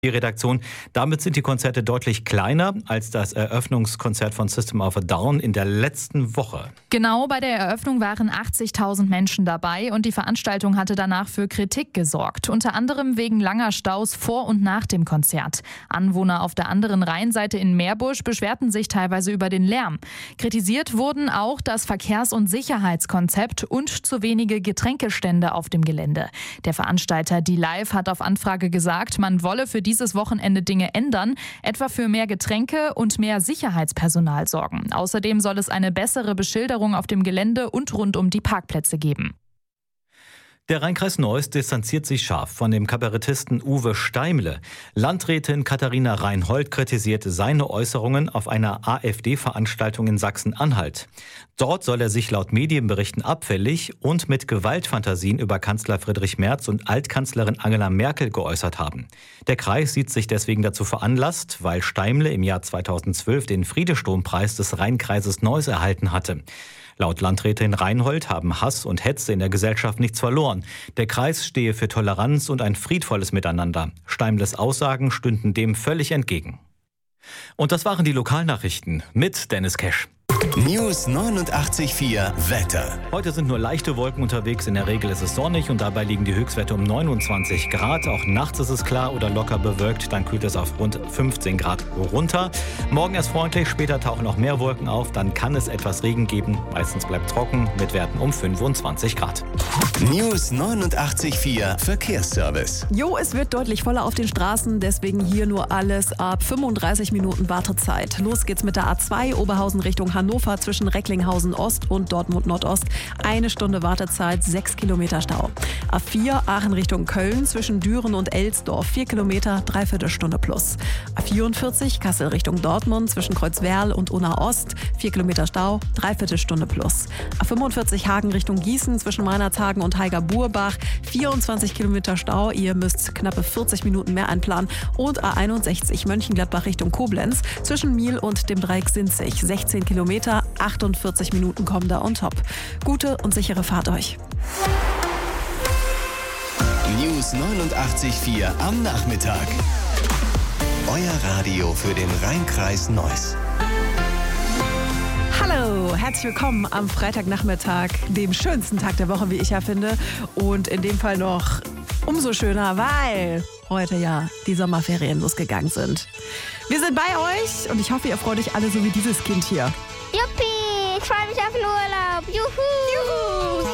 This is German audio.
Die Redaktion. Damit sind die Konzerte deutlich kleiner als das Eröffnungskonzert von System of a Down in der letzten Woche. Genau, bei der Eröffnung waren 80.000 Menschen dabei und die Veranstaltung hatte danach für Kritik gesorgt. Unter anderem wegen langer Staus vor und nach dem Konzert. Anwohner auf der anderen Rheinseite in Meerbusch beschwerten sich teilweise über den Lärm. Kritisiert wurden auch das Verkehrs- und Sicherheitskonzept und zu wenige Getränkestände auf dem Gelände. Der Veranstalter D-Live hat auf Anfrage gesagt, man wolle für dieses Wochenende Dinge ändern, etwa für mehr Getränke und mehr Sicherheitspersonal sorgen. Außerdem soll es eine bessere Beschilderung auf dem Gelände und rund um die Parkplätze geben. Der Rheinkreis Neuss distanziert sich scharf von dem Kabarettisten Uwe Steimle. Landrätin Katharina Reinhold kritisierte seine Äußerungen auf einer AfD-Veranstaltung in Sachsen-Anhalt. Dort soll er sich laut Medienberichten abfällig und mit Gewaltfantasien über Kanzler Friedrich Merz und Altkanzlerin Angela Merkel geäußert haben. Der Kreis sieht sich deswegen dazu veranlasst, weil Steimle im Jahr 2012 den Friedensturmpreis des Rheinkreises Neuss erhalten hatte. Laut Landrätin Reinhold haben Hass und Hetze in der Gesellschaft nichts verloren. Der Kreis stehe für Toleranz und ein friedvolles Miteinander. Steimles Aussagen stünden dem völlig entgegen. Und das waren die Lokalnachrichten mit Dennis Kesch. News 89.4 Wetter. Heute sind nur leichte Wolken unterwegs. In der Regel ist es sonnig und dabei liegen die Höchstwerte um 29 Grad. Auch nachts ist es klar oder locker bewölkt. Dann kühlt es auf rund 15 Grad runter. Morgen erst freundlich, später tauchen noch mehr Wolken auf. Dann kann es etwas Regen geben. Meistens bleibt trocken mit Werten um 25 Grad. News 89.4 Verkehrsservice. Es wird deutlich voller auf den Straßen. Deswegen hier nur alles ab 35 Minuten Wartezeit. Los geht's mit der A2 Oberhausen Richtung Hannover zwischen Recklinghausen Ost und Dortmund Nordost. 1 Stunde Wartezeit, 6 Kilometer Stau. A4 Aachen Richtung Köln zwischen Düren und Elsdorf. 4 Kilometer, dreiviertel Stunde plus. A44 Kassel Richtung Dortmund zwischen Kreuzwerl und Unna Ost. 4 Kilometer Stau, dreiviertel Stunde plus. A45 Hagen Richtung Gießen zwischen Meinerzhagen und Heiger-Burbach. 24 Kilometer Stau. Ihr müsst knappe 40 Minuten mehr einplanen. Und A61 Mönchengladbach Richtung Koblenz zwischen Miel und dem Dreieck Sinzig. 16 Kilometer, 48 Minuten kommen da on top. Gute und sichere Fahrt euch. News 89.4 am Nachmittag. Euer Radio für den Rheinkreis Neuss. Hallo, herzlich willkommen am Freitagnachmittag, dem schönsten Tag der Woche, wie ich ja finde. Und in dem Fall noch umso schöner, weil heute ja die Sommerferien losgegangen sind. Wir sind bei euch und ich hoffe, ihr freut euch alle so wie dieses Kind hier. Juppie, ich freue mich auf den Urlaub. Juhu!